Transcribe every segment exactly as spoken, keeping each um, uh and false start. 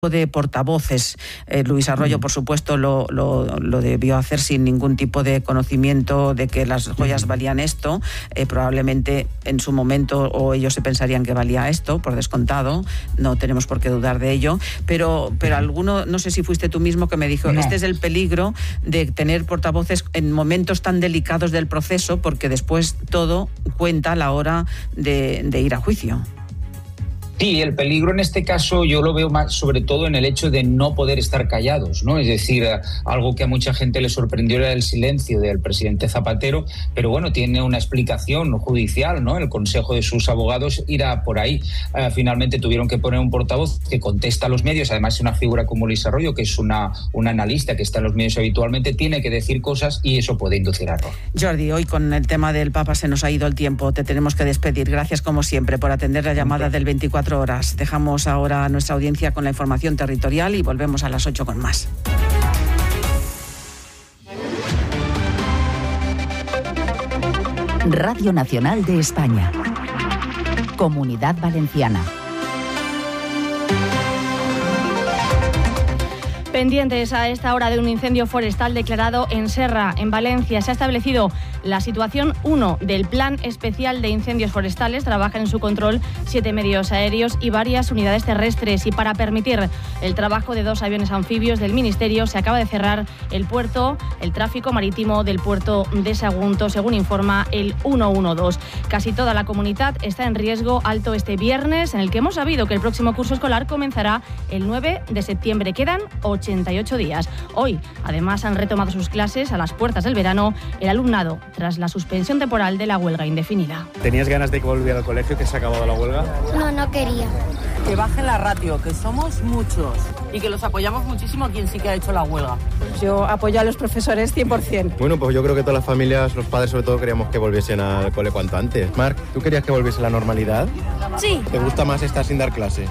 de portavoces. Eh, Luis Arroyo, por supuesto, lo, lo, lo debió hacer sin ningún tipo de conocimiento de que las joyas valían esto. Eh, probablemente en su momento o ellos se pensarían que valía esto, por descontado. No tenemos por qué dudar de ello. Pero, pero alguno, no sé si fuiste tú mismo que me dijo, no. Este es el peligro de tener portavoces en momentos tan delicados del proceso, porque después todo cuenta a la hora de, de ir a juicio. Sí, el peligro en este caso yo lo veo más sobre todo en el hecho de no poder estar callados, ¿no? Es decir, algo que a mucha gente le sorprendió era el silencio del presidente Zapatero, pero bueno, tiene una explicación judicial, ¿no? El consejo de sus abogados irá por ahí. Uh, finalmente tuvieron que poner un portavoz que contesta a los medios, además una figura como Luis Arroyo, que es una, una analista que está en los medios habitualmente, tiene que decir cosas y eso puede inducir a error. Jordi, hoy con el tema del Papa se nos ha ido el tiempo, te tenemos que despedir. Gracias como siempre por atender la llamada del veinticuatro horas. Dejamos ahora a nuestra audiencia con la información territorial y volvemos a las ocho con más. Radio Nacional de España. Comunidad Valenciana. Pendientes a esta hora de un incendio forestal declarado en Serra, en Valencia. Se ha establecido la situación uno del Plan Especial de Incendios Forestales. Trabajan en su control siete medios aéreos y varias unidades terrestres. Y para permitir el trabajo de dos aviones anfibios del Ministerio, se acaba de cerrar el puerto, el tráfico marítimo del puerto de Sagunto, según informa el ciento doce. Casi toda la comunidad está en riesgo alto este viernes, en el que hemos sabido que el próximo curso escolar comenzará el nueve de septiembre. Quedan ochenta y ocho días. Hoy, además, han retomado sus clases a las puertas del verano el alumnado, tras la suspensión temporal de la huelga indefinida. ¿Tenías ganas de que volviera al colegio, que se ha acabado la huelga? No, no quería. Que baje la ratio, que somos muchos y que los apoyamos muchísimo a quien sí que ha hecho la huelga. Yo apoyo a los profesores cien por ciento. Bueno, pues yo creo que todas las familias, los padres sobre todo, queríamos que volviesen al cole cuanto antes. Marc, ¿tú querías que volviese a la normalidad? Sí. ¿Te gusta más estar sin dar clase?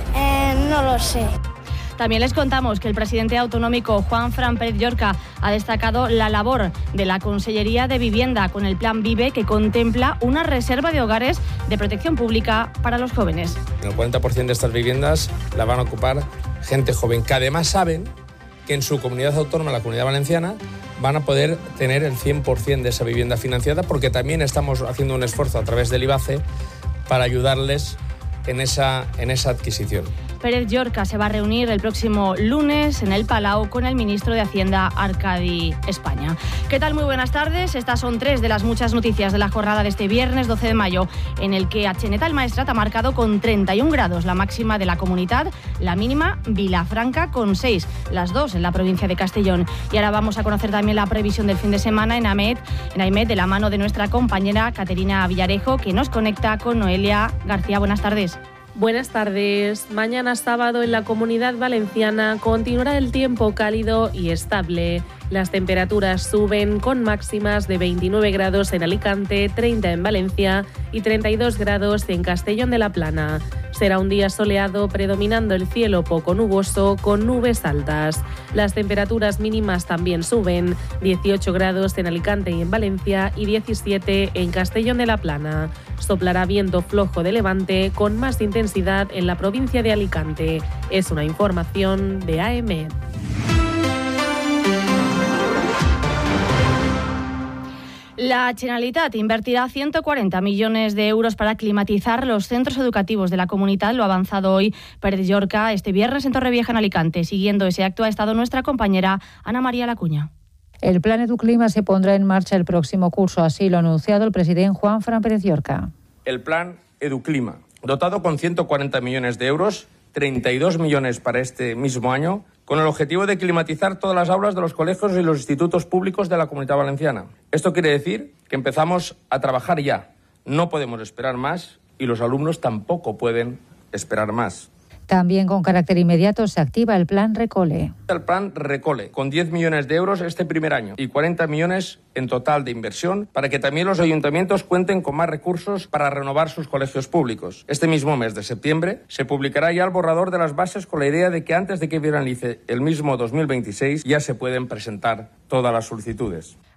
Eh, no lo sé. También les contamos que el presidente autonómico Juanfran Pérez Llorca ha destacado la labor de la Consellería de Vivienda con el Plan Vive, que contempla una reserva de hogares de protección pública para los jóvenes. El cuarenta por ciento de estas viviendas la van a ocupar gente joven, que además saben que en su comunidad autónoma, la Comunidad Valenciana, van a poder tener el cien por ciento de esa vivienda financiada, porque también estamos haciendo un esfuerzo a través del IBACE para ayudarles en esa, en esa adquisición. Pérez Llorca se va a reunir el próximo lunes en el Palau con el ministro de Hacienda, Arcadi España. ¿Qué tal? Muy buenas tardes. Estas son tres de las muchas noticias de la jornada de este viernes doce de mayo, en el que Atxeneta el Maestrat ha marcado con treinta y un grados la máxima de la comunidad, la mínima Vilafranca con seis, las dos en la provincia de Castellón. Y ahora vamos a conocer también la previsión del fin de semana en AMET, en AIMET, de la mano de nuestra compañera Caterina Villarejo, que nos conecta con Noelia García. Buenas tardes. Buenas tardes. Mañana sábado en la Comunidad Valenciana continuará el tiempo cálido y estable. Las temperaturas suben con máximas de veintinueve grados en Alicante, treinta en Valencia y treinta y dos grados en Castellón de la Plana. Será un día soleado, predominando el cielo poco nuboso con nubes altas. Las temperaturas mínimas también suben, dieciocho grados en Alicante y en Valencia y diecisiete en Castellón de la Plana. Soplará viento flojo de levante con más intensidad en la provincia de Alicante. Es una información de A M E. La Generalitat invertirá ciento cuarenta millones de euros para climatizar los centros educativos de la comunidad. Lo ha avanzado hoy Pérez Llorca este viernes en Torrevieja, en Alicante. Siguiendo ese acto ha estado nuestra compañera Ana María Lacuña. El plan Educlima se pondrá en marcha el próximo curso, así lo ha anunciado el presidente Juanfran Pérez Llorca. El plan Educlima, dotado con ciento cuarenta millones de euros, treinta y dos millones para este mismo año, con el objetivo de climatizar todas las aulas de los colegios y los institutos públicos de la Comunidad Valenciana. Esto quiere decir que empezamos a trabajar ya. No podemos esperar más y los alumnos tampoco pueden esperar más. También con carácter inmediato se activa el plan Recole. El plan Recole, con diez millones de euros este primer año y cuarenta millones en total de inversión, para que también los ayuntamientos cuenten con más recursos para renovar sus colegios públicos. Este mismo mes de septiembre se publicará ya el borrador de las bases, con la idea de que antes de que finalice el mismo dos mil veintiséis ya se pueden presentar todas las solicitudes.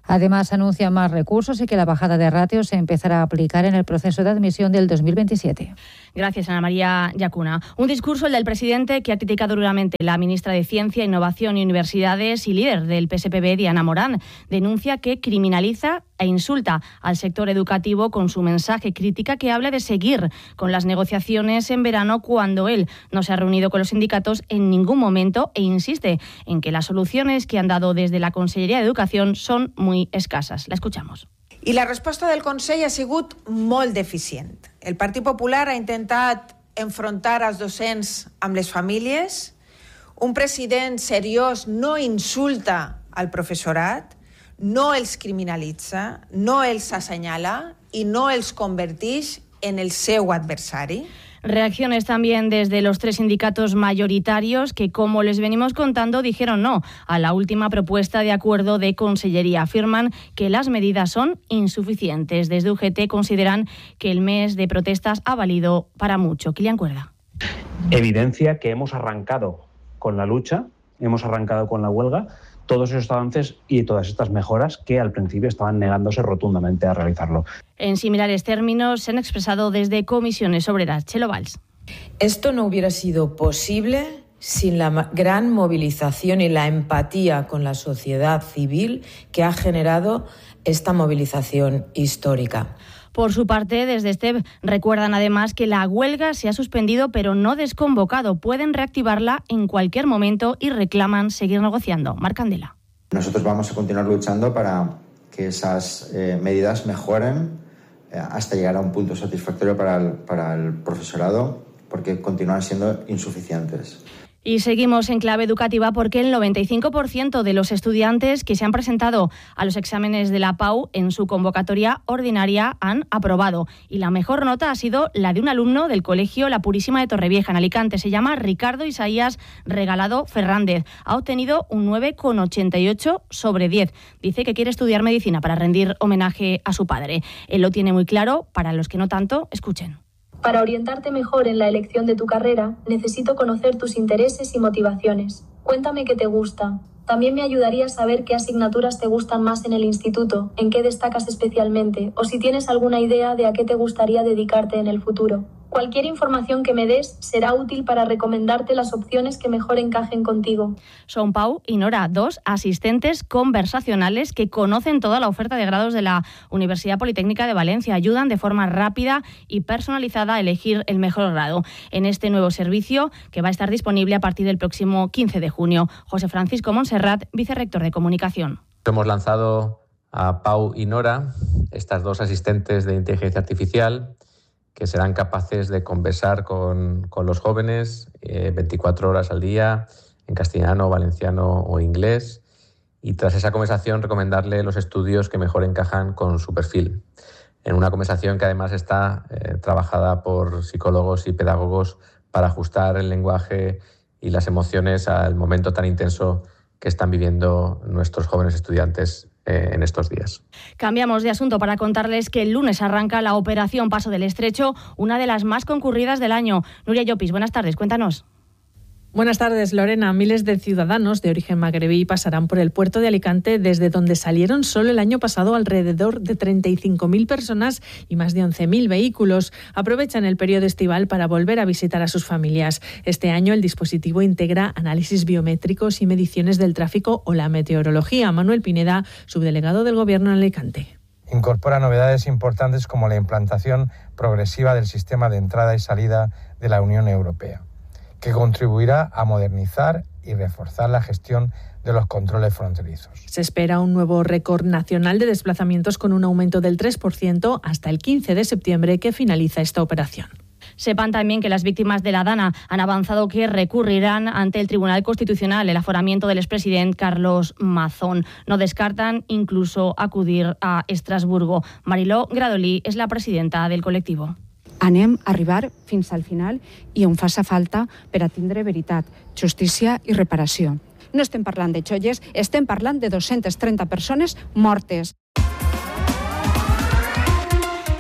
Además, anuncia más recursos y que la bajada de ratios se empezará a aplicar en el proceso de admisión del dos mil veintisiete. Gracias, Ana María Llacuna. Un discurso, el del presidente, que ha criticado duramente la ministra de Ciencia, Innovación y Universidades y líder del P S P B, Diana Morán. Denuncia que criminaliza e insulta al sector educativo con su mensaje crítica que habla de seguir con las negociaciones en verano cuando él no se ha reunido con los sindicatos en ningún momento e insiste en que las soluciones que han dado desde la Conselleria de Educación son muy escasas. La escuchamos. I la resposta del Consell ha sigut molt deficient. El Partit Popular ha intentat enfrontar els docents amb les famílies. Un president seriós no insulta al professorat, no els criminalitza, no els assenyala i no els converteix en el seu adversari. Reacciones también desde los tres sindicatos mayoritarios que, como les venimos contando, dijeron no a la última propuesta de acuerdo de Consellería. Afirman que las medidas son insuficientes. Desde U G T consideran que el mes de protestas ha valido para mucho. Kilian Cuerda. Evidencia que hemos arrancado con la lucha, hemos arrancado con la huelga, todos esos avances y todas estas mejoras que al principio estaban negándose rotundamente a realizarlo. En similares términos se han expresado desde Comisiones Obreras. Chelo Valls. Esto no hubiera sido posible sin la gran movilización y la empatía con la sociedad civil que ha generado esta movilización histórica. Por su parte, desde STEP recuerdan además que la huelga se ha suspendido pero no desconvocado. Pueden reactivarla en cualquier momento y reclaman seguir negociando. Marc Candela. Nosotros vamos a continuar luchando para que esas eh, medidas mejoren eh, hasta llegar a un punto satisfactorio para el, para el profesorado, porque continúan siendo insuficientes. Y seguimos en clave educativa porque el noventa y cinco por ciento de los estudiantes que se han presentado a los exámenes de la P A U en su convocatoria ordinaria han aprobado. Y la mejor nota ha sido la de un alumno del Colegio La Purísima de Torrevieja, en Alicante. Se llama Ricardo Isaías Regalado Fernández. Ha obtenido un nueve coma ochenta y ocho sobre diez. Dice que quiere estudiar medicina para rendir homenaje a su padre. Él lo tiene muy claro. Para los que no tanto, escuchen. Para orientarte mejor en la elección de tu carrera, necesito conocer tus intereses y motivaciones. Cuéntame qué te gusta. También me ayudaría a saber qué asignaturas te gustan más en el instituto, en qué destacas especialmente, o si tienes alguna idea de a qué te gustaría dedicarte en el futuro. Cualquier información que me des será útil para recomendarte las opciones que mejor encajen contigo. Son Pau y Nora, dos asistentes conversacionales que conocen toda la oferta de grados de la Universidad Politécnica de Valencia. Ayudan de forma rápida y personalizada a elegir el mejor grado en este nuevo servicio que va a estar disponible a partir del próximo quince de junio. José Francisco Montserrat, vicerrector de Comunicación. Hemos lanzado a Pau y Nora, estas dos asistentes de inteligencia artificial, que serán capaces de conversar con, con los jóvenes eh, veinticuatro horas al día, en castellano, valenciano o inglés, y tras esa conversación recomendarle los estudios que mejor encajan con su perfil. En una conversación que además está eh, trabajada por psicólogos y pedagogos para ajustar el lenguaje y las emociones al momento tan intenso que están viviendo nuestros jóvenes estudiantes en estos días. Cambiamos de asunto para contarles que el lunes arranca la Operación Paso del Estrecho, una de las más concurridas del año. Nuria Llopis, buenas tardes, cuéntanos. Buenas tardes, Lorena. Miles de ciudadanos de origen magrebí pasarán por el puerto de Alicante, desde donde salieron solo el año pasado alrededor de treinta y cinco mil personas y más de once mil vehículos. Aprovechan el periodo estival para volver a visitar a sus familias. Este año el dispositivo integra análisis biométricos y mediciones del tráfico o la meteorología. Manuel Pineda, subdelegado del Gobierno en Alicante. Incorpora novedades importantes como la implantación progresiva del sistema de entrada y salida de la Unión Europea, que contribuirá a modernizar y reforzar la gestión de los controles fronterizos. Se espera un nuevo récord nacional de desplazamientos con un aumento del tres por ciento hasta el quince de septiembre, que finaliza esta operación. Sepan también que las víctimas de la Dana han avanzado que recurrirán ante el Tribunal Constitucional el aforamiento del expresidente Carlos Mazón. No descartan incluso acudir a Estrasburgo. Mariló Gradolí es la presidenta del colectivo. Anem a arribar fins al final i on faça falta per a tindre veritat, justícia i reparació. No estem parlant de xolles, estem parlant de dos-centes trenta persones mortes.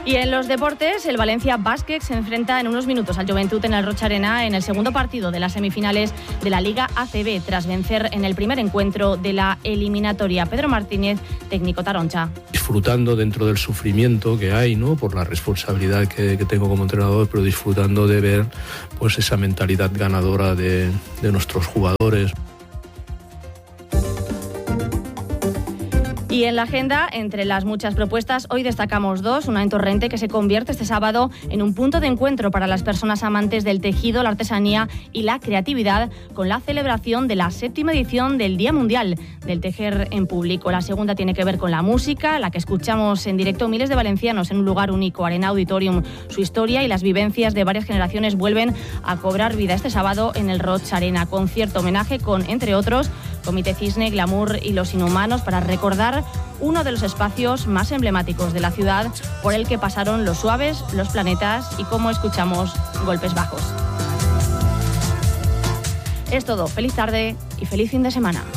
Y en los deportes, el Valencia Basket se enfrenta en unos minutos al Joventut en el Roig Arena en el segundo partido de las semifinales de la Liga A C B, tras vencer en el primer encuentro de la eliminatoria. Pedro Martínez, técnico taroncha. Disfrutando dentro del sufrimiento que hay, ¿no?, por la responsabilidad que, que tengo como entrenador, pero disfrutando de ver pues esa mentalidad ganadora de, de nuestros jugadores. Y en la agenda, entre las muchas propuestas, hoy destacamos dos. Una en Torrente, que se convierte este sábado en un punto de encuentro para las personas amantes del tejido, la artesanía y la creatividad, con la celebración de la séptima edición del Día Mundial del Tejer en Público. La segunda tiene que ver con la música, la que escuchamos en directo miles de valencianos en un lugar único, Arena Auditorium. Su historia y las vivencias de varias generaciones vuelven a cobrar vida este sábado en el Roig Arena. Concierto homenaje con, entre otros, Comité Cisne, Glamour y Los Inhumanos, para recordar uno de los espacios más emblemáticos de la ciudad por el que pasaron Los Suaves, Los Planetas y, como escuchamos, Golpes Bajos. Es todo. Feliz tarde y feliz fin de semana.